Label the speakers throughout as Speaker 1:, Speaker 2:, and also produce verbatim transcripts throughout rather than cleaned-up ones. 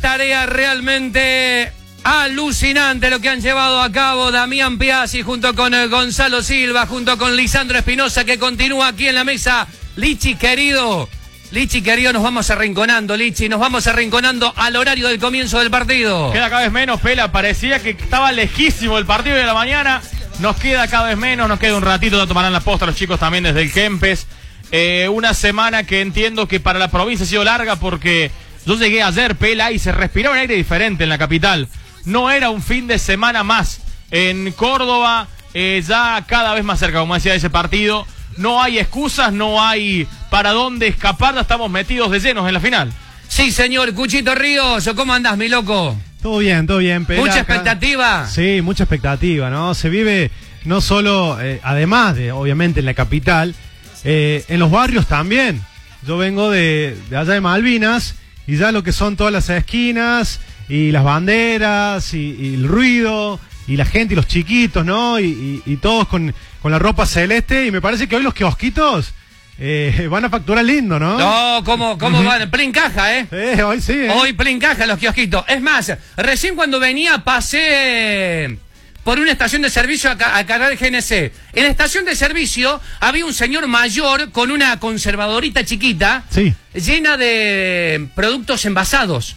Speaker 1: Tarea realmente alucinante lo que han llevado a cabo Damián Piazzi junto con eh, Gonzalo Silva, junto con Lisandro Espinosa, que continúa aquí en la mesa. Lichi querido, Lichi querido, nos vamos arrinconando, Lichi, nos vamos arrinconando al horario del comienzo del partido.
Speaker 2: Queda cada vez menos, Pela, parecía que estaba lejísimo el partido de la mañana. Nos queda cada vez menos, nos queda un ratito, ya tomarán la posta los chicos también desde el Kempes. Eh, una semana que entiendo que para la provincia ha sido larga porque yo llegué ayer, Pela, y se respiraba un aire diferente en la capital. No era un fin de semana más. En Córdoba, eh, ya cada vez más cerca, como decía, ese partido. No hay excusas, no hay para dónde escapar, ya estamos metidos de llenos en la final.
Speaker 1: Sí, señor. Cuchito Ríos, ¿cómo andás, mi loco?
Speaker 3: Todo bien, todo bien, Pela.
Speaker 1: ¿Mucha
Speaker 3: acá.
Speaker 1: expectativa?
Speaker 3: Sí, mucha expectativa, ¿no? Se vive no solo, eh, además de, obviamente, en la capital, eh, en los barrios también. Yo vengo de, de allá de Malvinas, y ya lo que son todas las esquinas, y las banderas, y, y el ruido, y la gente, y los chiquitos, ¿no? Y, y, y todos con, con la ropa celeste, y me parece que hoy los kiosquitos eh, van a facturar lindo, ¿no?
Speaker 1: No, ¿cómo, cómo van? Plin caja, ¿eh?
Speaker 3: Eh, hoy sí, ¿eh?
Speaker 1: Hoy plin caja los kiosquitos. Es más, recién cuando venía pasé por una estación de servicio a, a cargar G N C. En la estación de servicio había un señor mayor con una conservadorita chiquita,
Speaker 3: sí,
Speaker 1: llena de productos envasados.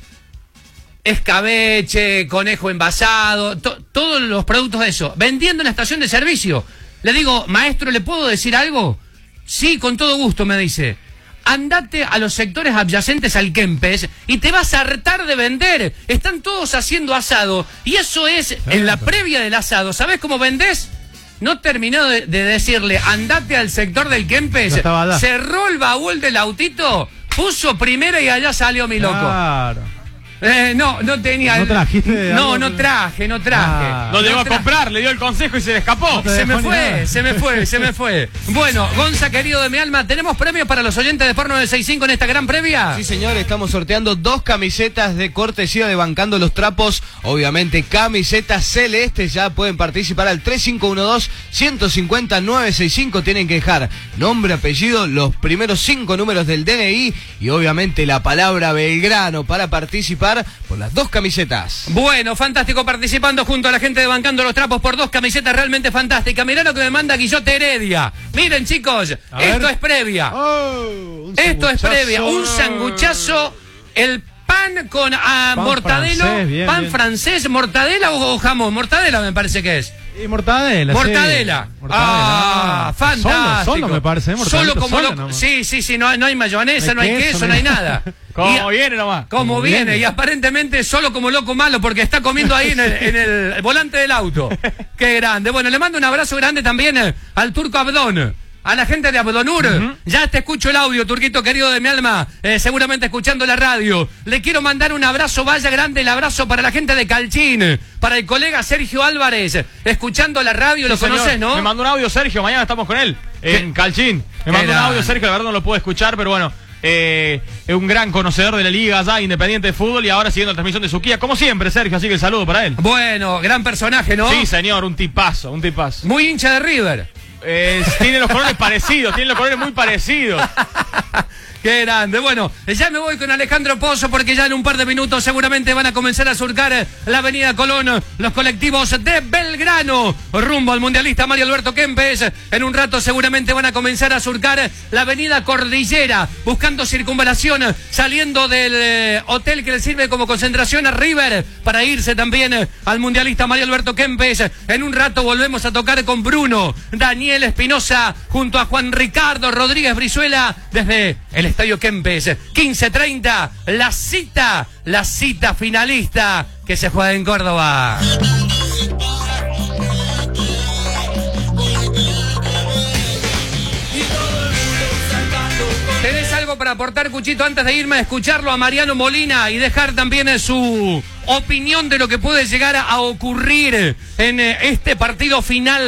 Speaker 1: Escabeche, conejo envasado, to, todos los productos de eso, vendiendo en la estación de servicio. Le digo, maestro, ¿le puedo decir algo? Sí, con todo gusto, me dice. Andate a los sectores adyacentes al Kempes y te vas a hartar de vender. Están todos haciendo asado y eso es en la previa del asado. ¿Sabés cómo vendés? No terminó de, de decirle, andate al sector del Kempes, no, cerró el baúl del autito, puso primera y allá salió mi loco.
Speaker 3: Claro.
Speaker 1: Eh, no, no tenía...
Speaker 3: ¿No trajiste?
Speaker 1: No,
Speaker 3: algo?
Speaker 1: no traje, no traje.
Speaker 3: Ah,
Speaker 2: no llegó
Speaker 1: no
Speaker 2: a comprar, le dio el consejo y se le escapó.
Speaker 3: No
Speaker 1: se me fue,
Speaker 3: nada.
Speaker 1: se me fue, se me fue. Bueno, Gonza, querido de mi alma, ¿tenemos premios para los oyentes de Sport novecientos sesenta y cinco en esta gran previa?
Speaker 4: Sí, señor, estamos sorteando dos camisetas de cortesía de Bancando los Trapos. Obviamente, camisetas celestes. Ya pueden participar al tres cinco uno dos, uno cinco cero, nueve seis cinco. Tienen que dejar nombre, apellido, los primeros cinco números del D N I y obviamente la palabra Belgrano para participar por las dos camisetas.
Speaker 1: Bueno, fantástico, participando junto a la gente de Bancando los Trapos por dos camisetas realmente fantásticas. Mirá lo que me manda Guillote Heredia. Miren, chicos,
Speaker 3: a
Speaker 1: esto
Speaker 3: ver.
Speaker 1: es previa.
Speaker 3: Oh,
Speaker 1: Esto es previa. Un sanguchazo, el pan con ah,
Speaker 3: Pan
Speaker 1: mortadelo,
Speaker 3: francés, bien,
Speaker 1: pan
Speaker 3: bien.
Speaker 1: francés, mortadela o, o jamón. Mortadela me parece que es.
Speaker 3: Y mortadela.
Speaker 1: Mortadela.
Speaker 3: Sí. Mortadela.
Speaker 1: Ah,
Speaker 3: Ah,
Speaker 1: fantástico.
Speaker 3: Solo, solo me parece, ¿eh?
Speaker 1: Solo
Speaker 3: Mortadela
Speaker 1: como
Speaker 3: sola
Speaker 1: lo...
Speaker 3: nomás.
Speaker 1: Sí, sí, sí, no, no hay mayonesa,
Speaker 3: No hay
Speaker 1: no hay
Speaker 3: queso,
Speaker 1: queso,
Speaker 3: no
Speaker 1: no hay
Speaker 3: hay-
Speaker 1: nada.
Speaker 2: Como
Speaker 1: Y-
Speaker 2: viene nomás.
Speaker 1: Como
Speaker 3: Como
Speaker 1: viene,
Speaker 3: viene.
Speaker 1: y aparentemente solo como loco malo porque está comiendo ahí en el, en el volante del auto. Qué grande. Bueno, le mando un abrazo grande también eh, al Turco Abdón, a la gente de Abdonur. Uh-huh. Ya te escucho el audio, Turquito querido de mi alma, eh, seguramente escuchando la radio. Le quiero mandar un abrazo, vaya grande el abrazo para la gente de Calchín, para el colega Sergio Álvarez, escuchando la radio,
Speaker 2: Sí,
Speaker 1: lo
Speaker 2: señor.
Speaker 1: conoces, ¿no?
Speaker 2: Me mandó un audio Sergio, mañana estamos con él en Calchín. Me mandó un audio Sergio, la verdad no lo puedo escuchar, pero bueno, eh, es un gran conocedor de la liga allá, Independiente de Fútbol, y ahora siguiendo la transmisión de Suquía, como siempre, Sergio, así que el saludo para él.
Speaker 1: Bueno, gran personaje, ¿no?
Speaker 2: Sí, señor, un tipazo, un tipazo.
Speaker 1: Muy hincha de River.
Speaker 2: Eh, tiene los colores parecidos, tiene los colores muy parecidos.
Speaker 1: Qué grande. Bueno, ya me voy con Alejandro Pozo porque ya en un par de minutos seguramente van a comenzar a surcar la avenida Colón los colectivos de Belgrano rumbo al mundialista Mario Alberto Kempes. En un rato seguramente van a comenzar a surcar la avenida Cordillera buscando circunvalación, saliendo del eh, hotel que le sirve como concentración a River para irse también eh, al mundialista Mario Alberto Kempes. En un rato volvemos a tocar con Bruno, Daniel Espinosa junto a Juan Ricardo Rodríguez Brizuela desde el Estadio Kempes, quince treinta, la cita, la cita finalista que se juega en Córdoba. ¿Tenés algo para aportar, Cuchito, antes de irme a escucharlo a Mariano Molina y dejar también su opinión de lo que puede llegar a ocurrir en este partido final?